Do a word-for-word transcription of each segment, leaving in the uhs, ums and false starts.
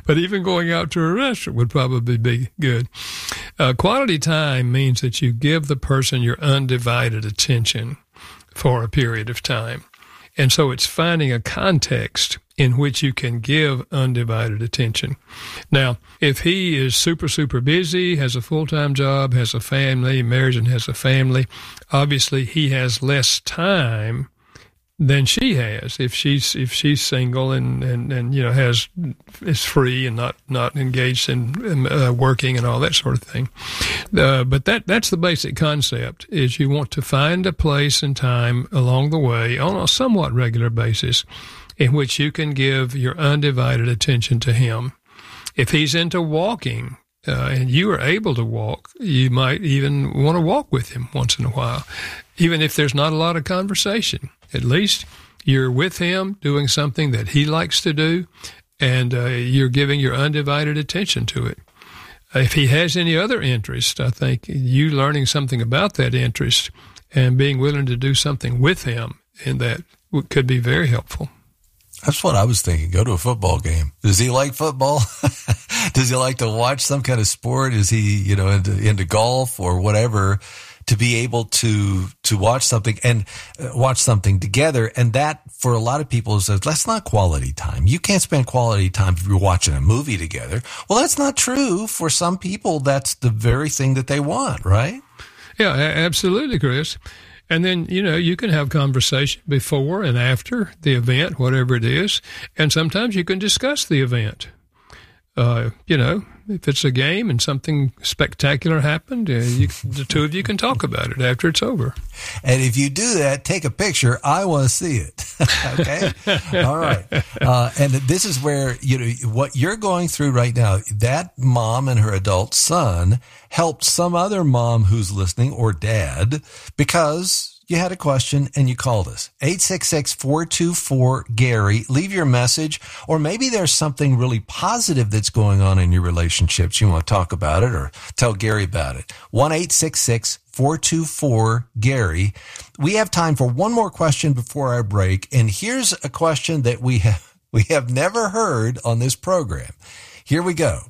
but even going out to a restaurant would probably be good. Uh, quality time means that you give the person your undivided attention for a period of time. And so it's finding a context in which you can give undivided attention. Now, if he is super, super busy, has a full-time job, has a family, married and has a family, obviously he has less time than she has. If she's if she's single and, and, and you know has is free and not, not engaged in uh, working and all that sort of thing. Uh, but that that's the basic concept, is you want to find a place and time along the way on a somewhat regular basis in which you can give your undivided attention to him. If he's into walking, uh, and you are able to walk, you might even want to walk with him once in a while, even if there's not a lot of conversation. At least you're with him doing something that he likes to do, and uh, you're giving your undivided attention to it. If he has any other interest, I think you learning something about that interest and being willing to do something with him in that could be very helpful. That's what I was thinking. Go to a football game. Does he like football? Does he like to watch some kind of sport? Is he, you know, into, into golf or whatever? To be able to to watch something and uh, watch something together, and that for a lot of people is that's not quality time. You can't spend quality time if you're watching a movie together. Well, that's not true for some people. That's the very thing that they want, right? Yeah, absolutely, Chris. And then, you know, you can have conversation before and after the event, whatever it is, and sometimes you can discuss the event. Uh, you know, if it's a game and something spectacular happened, uh, you, the two of you can talk about it after it's over. And if you do that, take a picture. I want to see it. Okay? All right. Uh, and this is where, you know, what you're going through right now, that mom and her adult son helped some other mom who's listening or dad because you had a question and you called us. eight six six, four two four, Gary. Leave your message, or maybe there's something really positive that's going on in your relationships. You want to talk about it or tell Gary about it. one eight six six, four two four, Gary. We have time for one more question before our break. And here's a question that we have, we have never heard on this program. Here we go.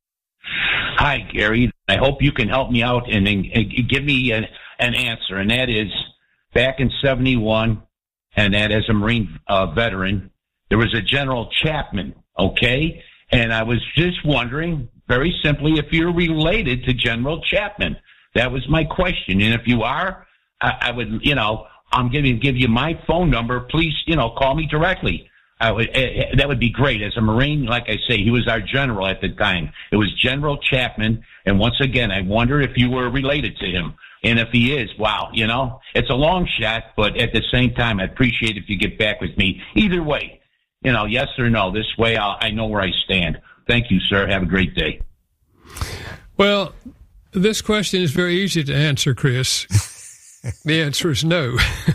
Hi, Gary. I hope you can help me out and, and, and give me an, an answer. And that is, back in seventy-one, and that as a Marine uh, veteran, there was a General Chapman, okay? And I was just wondering, very simply, if you're related to General Chapman. That was my question. And if you are, I, I would, you know, I'm going to give you my phone number. Please, you know, call me directly. I would, uh, that would be great. As a Marine, like I say, he was our general at the time. It was General Chapman. And once again, I wonder if you were related to him. And if he is, wow, you know, it's a long shot, but at the same time, I'd appreciate if you get back with me. Either way, you know, yes or no. This way I'll, I know where I stand. Thank you, sir. Have a great day. Well, this question is very easy to answer, Chris. The answer is no.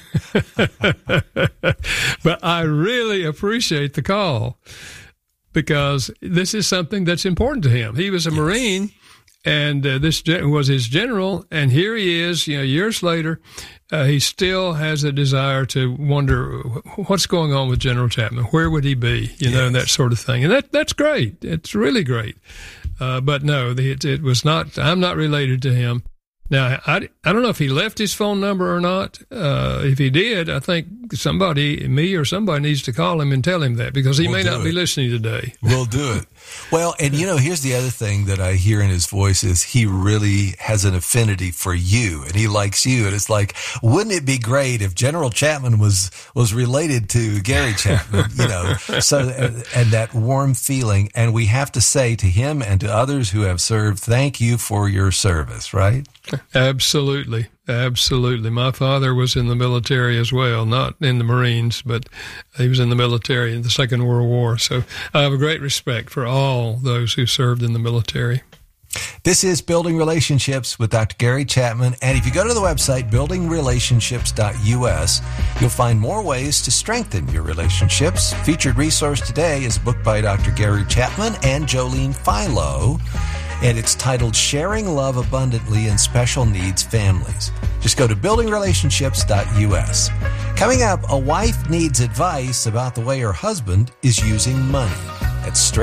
But I really appreciate the call because this is something that's important to him. He was a Marine. And uh, this gen- was his general, and here he is, you know, years later, uh, he still has a desire to wonder what's going on with General Chapman. Where would he be, you know, yes. and that sort of thing. And that that's great. It's really great. Uh, but no, it, it was not, I'm not related to him. Now, I, I don't know if he left his phone number or not. Uh, if he did, I think somebody, me or somebody needs to call him and tell him that because he we'll may not it. be listening today. We'll do it. Well, and you know, here's the other thing that I hear in his voice is he really has an affinity for you and he likes you. And it's like, wouldn't it be great if General Chapman was, was related to Gary Chapman, you know, so, and, and that warm feeling. And we have to say to him and to others who have served, thank you for your service, right? Absolutely. Absolutely. My father was in the military as well, not in the Marines, but he was in the military in the Second World War. So I have a great respect for all those who served in the military. This is Building Relationships with Doctor Gary Chapman. And if you go to the website, building relationships dot U S, you'll find more ways to strengthen your relationships. Featured resource today is a book by Doctor Gary Chapman and Jolene Philo. And it's titled Sharing Love Abundantly in Special Needs Families. Just go to building relationships dot U S. Coming up, a wife needs advice about the way her husband is using money. That's straight